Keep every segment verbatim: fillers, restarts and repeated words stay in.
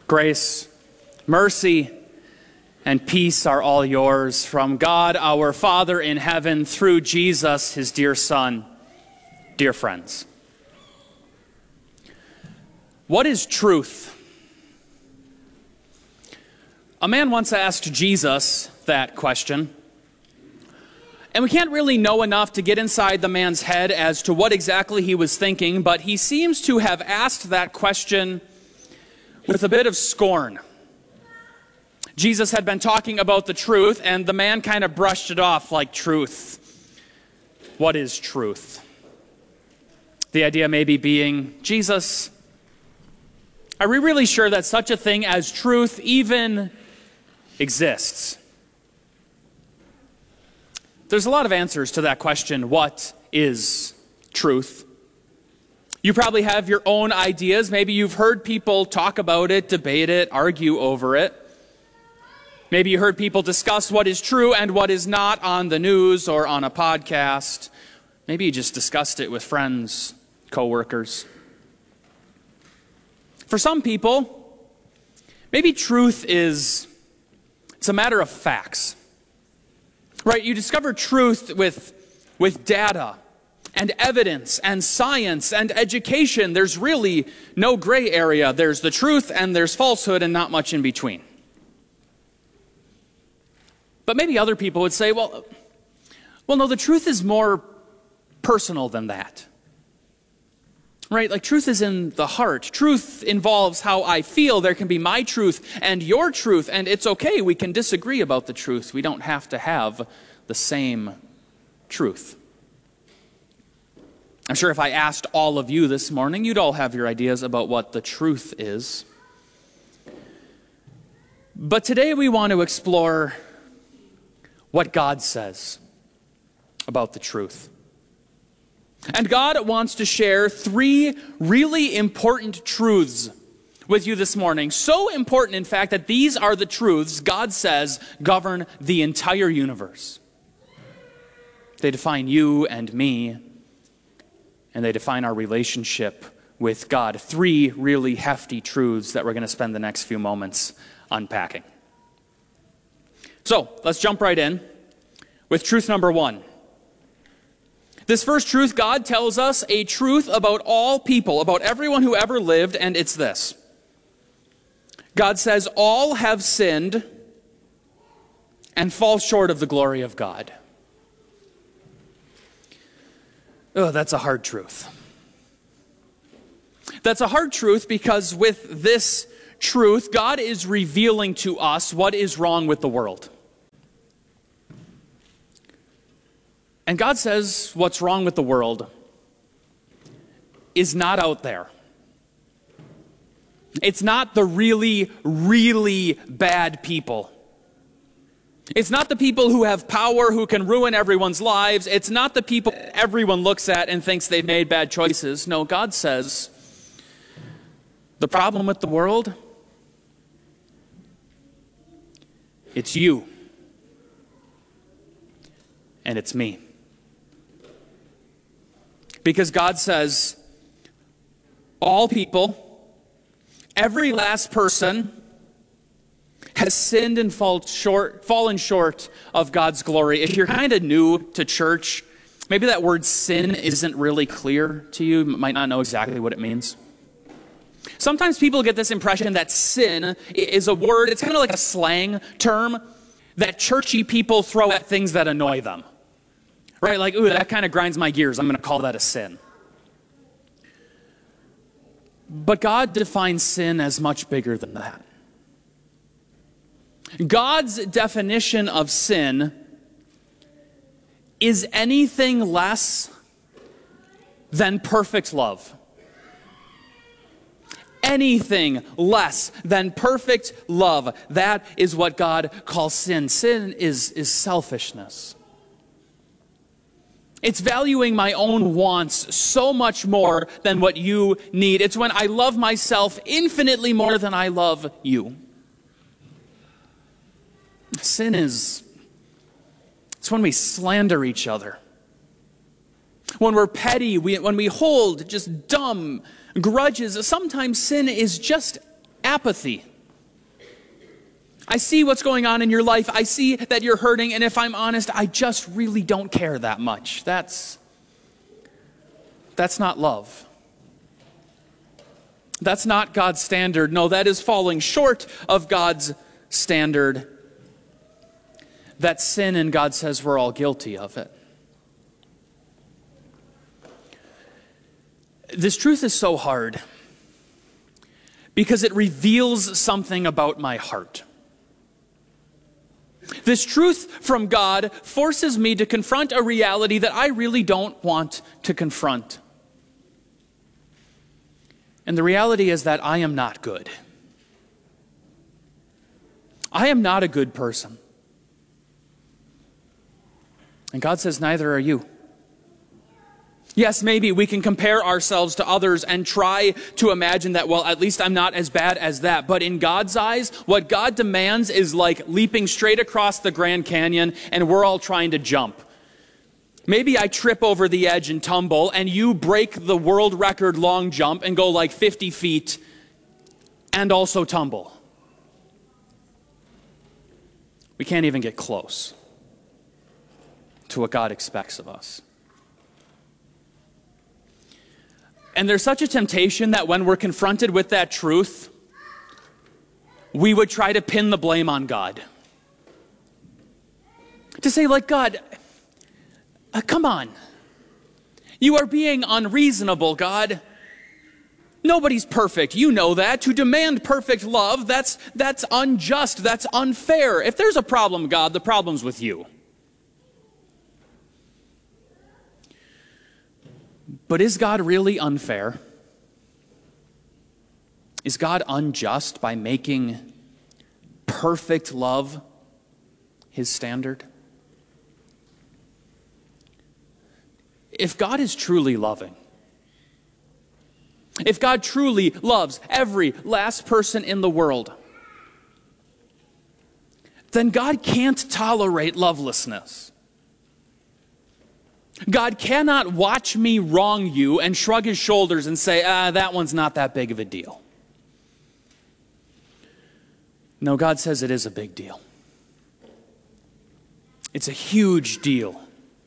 Grace, mercy, and peace are all yours from God our Father in heaven through Jesus, his dear Son. Dear friends, what is truth? A man once asked Jesus that question, and we can't really know enough to get inside the man's head as to what exactly he was thinking, but he seems to have asked that question with a bit of scorn. Jesus had been talking about the truth, and the man kind of brushed it off like truth. What is truth? The idea maybe being, Jesus, are we really sure that such a thing as truth even exists? There's a lot of answers to that question, what is truth? You probably have your own ideas. Maybe you've heard people talk about it, debate it, argue over it. Maybe you heard people discuss what is true and what is not on the news or on a podcast. Maybe you just discussed it with friends, coworkers. For some people, maybe truth is, it's a matter of facts. Right? You discover truth with, with data and evidence and science and education. There's really no gray area. There's the truth and there's falsehood and not much in between. But maybe other people would say, well, well, no, the truth is more personal than that. Right? Like truth is in the heart. Truth involves how I feel. There can be my truth and your truth, and it's okay. We can disagree about the truth. We don't have to have the same truth. I'm sure if I asked all of you this morning, you'd all have your ideas about what the truth is. But today we want to explore what God says about the truth. And God wants to share three really important truths with you this morning. So important, in fact, that these are the truths God says govern the entire universe. They define you and me, and they define our relationship with God. Three really hefty truths that we're going to spend the next few moments unpacking. So, let's jump right in with truth number one. This first truth, God tells us a truth about all people, about everyone who ever lived, and it's this. God says, all have sinned and fall short of the glory of God. Oh, that's a hard truth. That's a hard truth because with this truth, God is revealing to us what is wrong with the world. And God says what's wrong with the world is not out there. It's not the really, really bad people. It's not the people who have power, who can ruin everyone's lives. It's not the people everyone looks at and thinks they've made bad choices. No, God says the problem with the world, it's you. And it's me. Because God says all people, every last person, has sinned and fall short, fallen short of God's glory. If you're kind of new to church, maybe that word sin isn't really clear to you. You might not know exactly what it means. Sometimes people get this impression that sin is a word, it's kind of like a slang term that churchy people throw at things that annoy them. Right? Like, ooh, that kind of grinds my gears. I'm going to call that a sin. But God defines sin as much bigger than that. God's definition of sin is anything less than perfect love. Anything less than perfect love. That is what God calls sin. Sin is, is selfishness. It's valuing my own wants so much more than what you need. It's when I love myself infinitely more than I love you. Sin is, it's when we slander each other. When we're petty, we, when we hold just dumb grudges. Sometimes sin is just apathy. I see what's going on in your life. I see that you're hurting. And if I'm honest, I just really don't care that much. That's, that's not love. That's not God's standard. No, that is falling short of God's standard. That's sin, and God says we're all guilty of it. This truth is so hard because it reveals something about my heart. This truth from God forces me to confront a reality that I really don't want to confront. And the reality is that I am not good. I am not a good person. And God says, neither are you. Yes, maybe we can compare ourselves to others and try to imagine that, well, at least I'm not as bad as that. But in God's eyes, what God demands is like leaping straight across the Grand Canyon and we're all trying to jump. Maybe I trip over the edge and tumble and you break the world record long jump and go like fifty feet and also tumble. We can't even get close to what God expects of us. And there's such a temptation that when we're confronted with that truth, we would try to pin the blame on God. To say, like, God, uh, come on. You are being unreasonable, God. Nobody's perfect. You know that. To demand perfect love, that's, that's unjust. That's unfair. If there's a problem, God, the problem's with you. But is God really unfair? Is God unjust by making perfect love his standard? If God is truly loving, if God truly loves every last person in the world, then God can't tolerate lovelessness. God cannot watch me wrong you and shrug his shoulders and say, ah, that one's not that big of a deal. No, God says it is a big deal. It's a huge deal.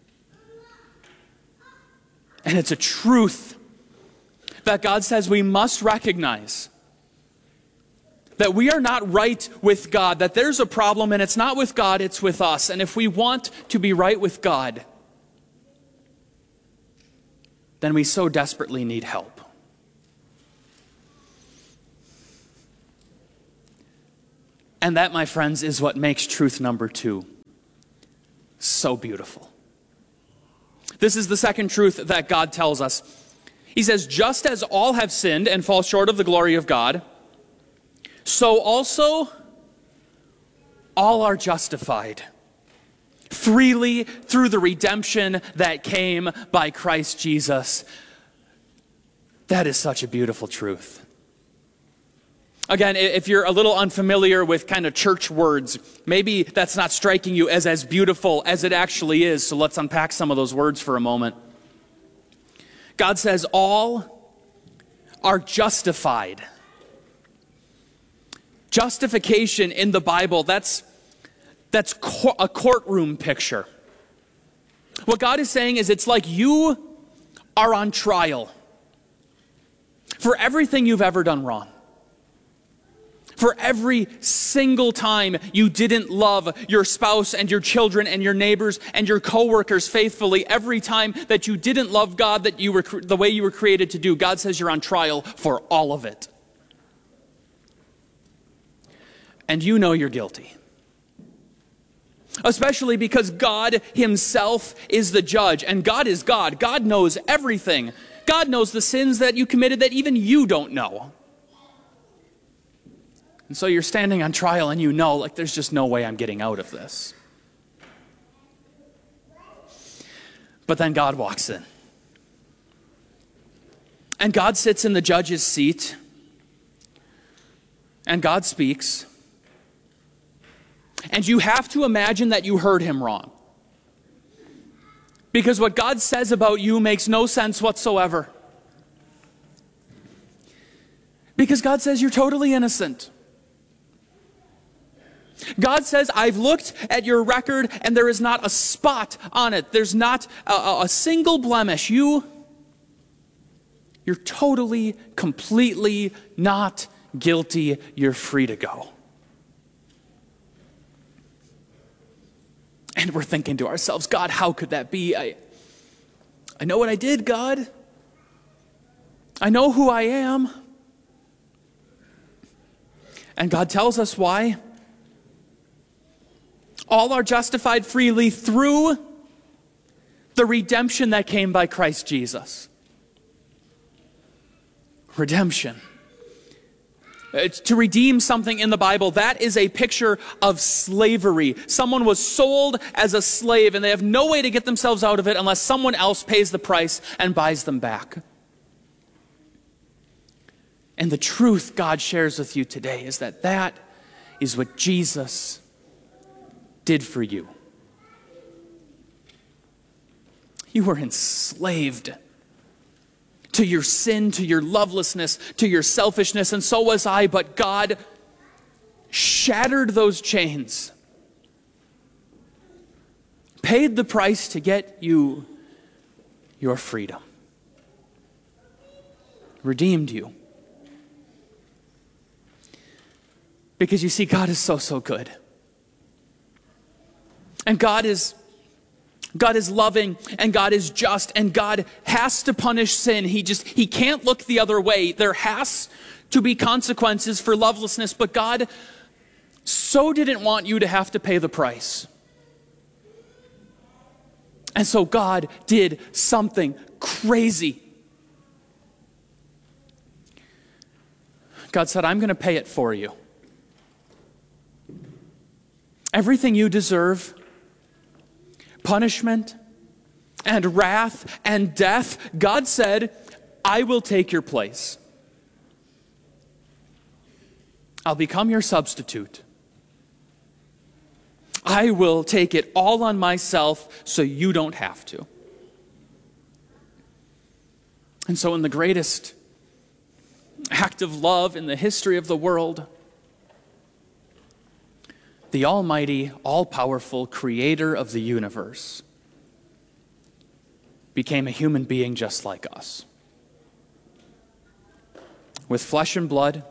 And it's a truth that God says we must recognize. That we are not right with God, that there's a problem and it's not with God, it's with us. And if we want to be right with God, then we so desperately need help. And that, my friends, is what makes truth number two so beautiful. This is the second truth that God tells us. He says, just as all have sinned and fall short of the glory of God, so also all are justified freely through the redemption that came by Christ Jesus. That is such a beautiful truth. Again, if you're a little unfamiliar with kind of church words, maybe that's not striking you as as beautiful as it actually is. So let's unpack some of those words for a moment. God says all are justified. Justification in the Bible, that's That's a courtroom picture. What God is saying is it's like you are on trial for everything you've ever done wrong. For every single time you didn't love your spouse and your children and your neighbors and your coworkers faithfully, every time that you didn't love God that you were the way you were created to do, God says you're on trial for all of it. And you know you're guilty. Especially because God himself is the judge. And God is God. God knows everything. God knows the sins that you committed that even you don't know. And so you're standing on trial and you know, like, there's just no way I'm getting out of this. But then God walks in. And God sits in the judge's seat. And God speaks. And you have to imagine that you heard him wrong. Because what God says about you makes no sense whatsoever. Because God says you're totally innocent. God says, I've looked at your record and there is not a spot on it. There's not a, a single blemish. You, you're totally, completely not guilty. You're free to go. And we're thinking to ourselves, God, how could that be? I, I know what I did, God. I know who I am. And God tells us why. All are justified freely through the redemption that came by Christ Jesus. Redemption. It's to redeem something in the Bible, that is a picture of slavery. Someone was sold as a slave and they have no way to get themselves out of it unless someone else pays the price and buys them back. And the truth God shares with you today is that that is what Jesus did for you. You were enslaved to your sin, to your lovelessness, to your selfishness, and so was I, but God shattered those chains, paid the price to get you your freedom, redeemed you. Because you see, God is so, so good. And God is God is loving, and God is just, and God has to punish sin. He just, he can't look the other way. There has to be consequences for lovelessness, but God so didn't want you to have to pay the price. And so God did something crazy. God said, I'm going to pay it for you. Everything you deserve, punishment and wrath and death, God said, I will take your place. I'll become your substitute. I will take it all on myself so you don't have to. And so in the greatest act of love in the history of the world, the almighty, all-powerful creator of the universe became a human being just like us. With flesh and blood,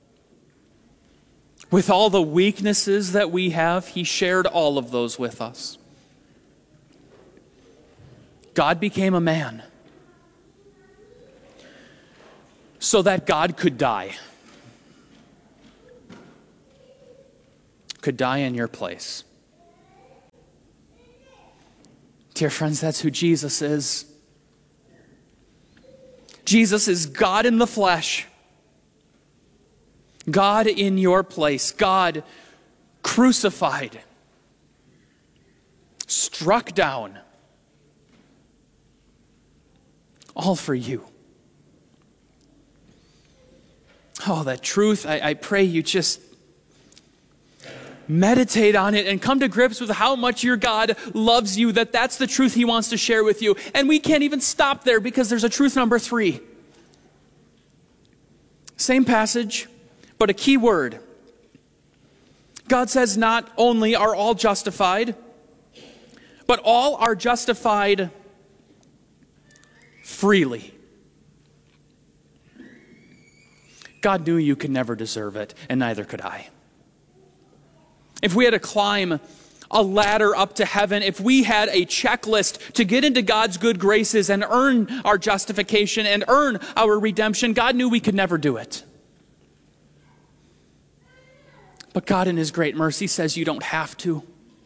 with all the weaknesses that we have, he shared all of those with us. God became a man so that God could die. Could die in your place. Dear friends, that's who Jesus is. Jesus is God in the flesh. God in your place. God crucified. Struck down. All for you. Oh, that truth, I, I pray you just meditate on it and come to grips with how much your God loves you, that that's the truth he wants to share with you. And we can't even stop there because there's a truth number three. Same passage, but a key word. God says not only are all justified, but all are justified freely. God knew you could never deserve it, and neither could I. If we had to climb a ladder up to heaven, if we had a checklist to get into God's good graces and earn our justification and earn our redemption, God knew we could never do it. But God in his great mercy says you don't have to.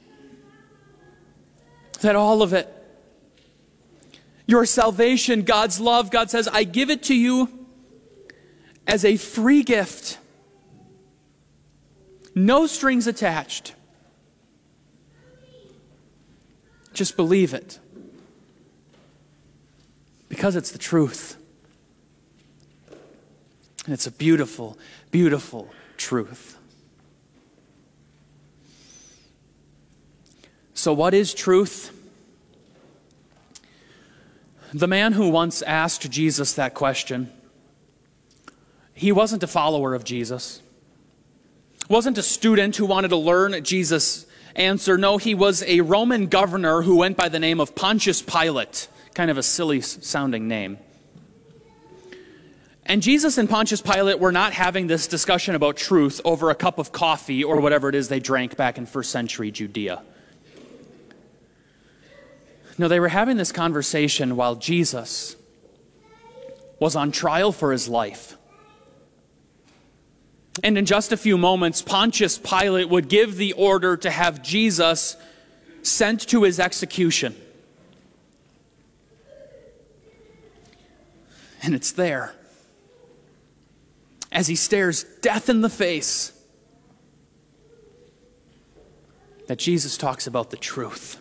That all of it, your salvation, God's love, God says, I give it to you as a free gift. No strings attached. Just believe it. Because it's the truth. And it's a beautiful, beautiful truth. So what is truth? The man who once asked Jesus that question, he wasn't a follower of Jesus. wasn't a student who wanted to learn Jesus' answer. No, he was a Roman governor who went by the name of Pontius Pilate, kind of a silly sounding name. And Jesus and Pontius Pilate were not having this discussion about truth over a cup of coffee or whatever it is they drank back in first century Judea. No, they were having this conversation while Jesus was on trial for his life. And in just a few moments, Pontius Pilate would give the order to have Jesus sent to his execution. And it's there, as he stares death in the face, that Jesus talks about the truth.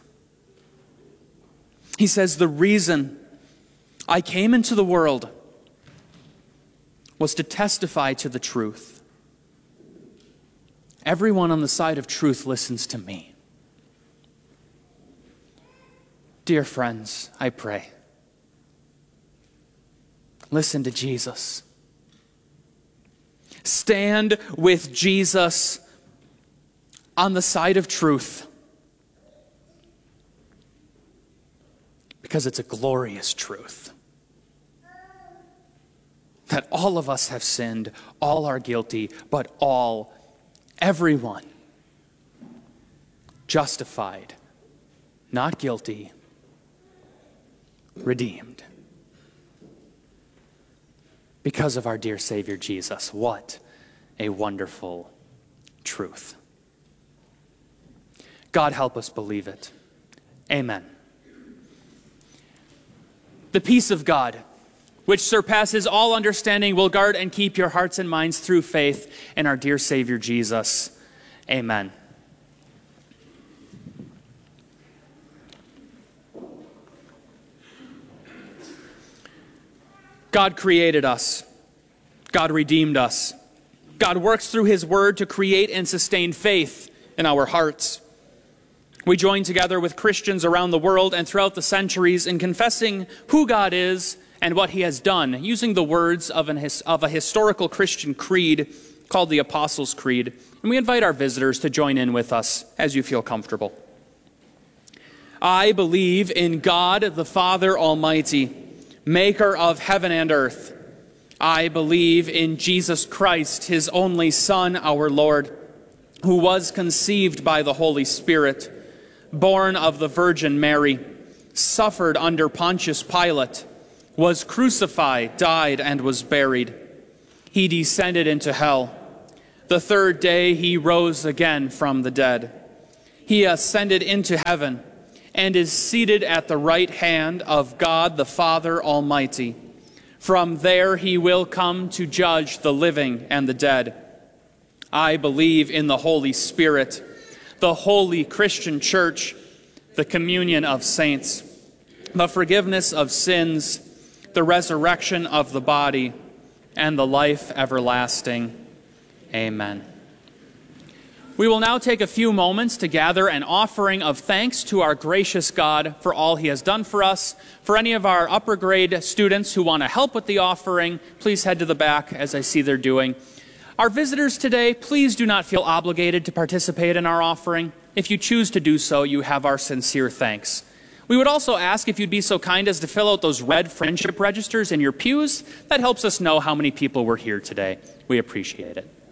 He says, the reason I came into the world was to testify to the truth. Everyone on the side of truth listens to me. Dear friends, I pray, listen to Jesus. Stand with Jesus on the side of truth, because it's a glorious truth that all of us have sinned, all are guilty, but all, everyone, justified, not guilty, redeemed. Because of our dear Savior Jesus. What a wonderful truth. God help us believe it. Amen. The peace of God, which surpasses all understanding, will guard and keep your hearts and minds through faith in our dear Savior Jesus. Amen. God created us. God redeemed us. God works through his word to create and sustain faith in our hearts. We join together with Christians around the world and throughout the centuries in confessing who God is and what he has done, using the words of, an his, of a historical Christian creed called the Apostles' Creed. And we invite our visitors to join in with us as you feel comfortable. I believe in God the Father Almighty, maker of heaven and earth. I believe in Jesus Christ, his only Son, our Lord, who was conceived by the Holy Spirit, born of the Virgin Mary, suffered under Pontius Pilate, was crucified, died, and was buried. He descended into hell. The third day he rose again from the dead. He ascended into heaven and is seated at the right hand of God the Father Almighty. From there he will come to judge the living and the dead. I believe in the Holy Spirit, the holy Christian Church, the communion of saints, the forgiveness of sins, the resurrection of the body, and the life everlasting. Amen. We will now take a few moments to gather an offering of thanks to our gracious God for all he has done for us. For any of our upper grade students who want to help with the offering, please head to the back as I see they're doing. Our visitors today, please do not feel obligated to participate in our offering. If you choose to do so, you have our sincere thanks. We would also ask if you'd be so kind as to fill out those red friendship registers in your pews. That helps us know how many people were here today. We appreciate it.